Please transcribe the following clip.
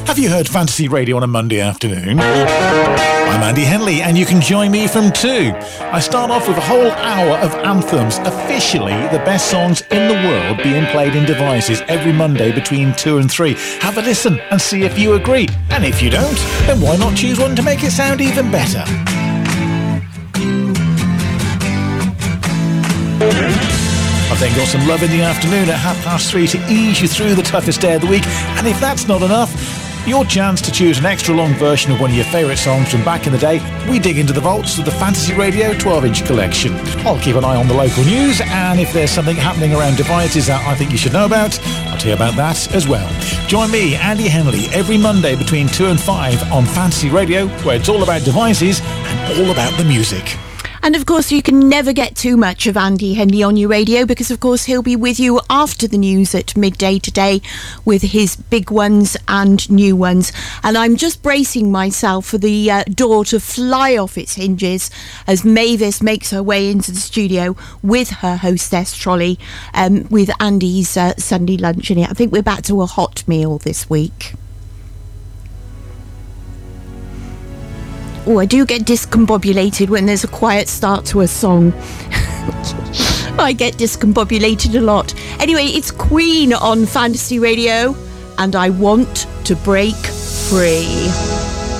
Have you heard Fantasy Radio on a Monday afternoon? I'm Andy Henley, and you can join me from 2. I start off with a whole hour of anthems, officially the best songs in the world being played in devices every Monday between 2 and 3. Have a listen and see if you agree. And if you don't, then why not choose one to make it sound even better? I've then got some Love in the Afternoon at 3:30 to ease you through the toughest day of the week. And if that's not enough, your chance to choose an extra long version of one of your favourite songs from back in the day. We dig into the vaults of the Fantasy Radio 12-inch collection. I'll keep an eye on the local news, and if there's something happening around devices that I think you should know about, I'll tell you about that as well. Join me, Andy Henley, every Monday between 2 and 5 on Fantasy Radio, where it's all about devices and all about the music. And of course, you can never get too much of Andy Henley on your radio, because of course he'll be with you after the news at midday today with his big ones and new ones. And I'm just bracing myself for the door to fly off its hinges as Mavis makes her way into the studio with her hostess trolley with Andy's Sunday lunch in it. I think we're back to a hot meal this week. Oh, I do get discombobulated when there's a quiet start to a song. I get discombobulated a lot. Anyway, it's Queen on Fantasy Radio, and I Want to Break Free.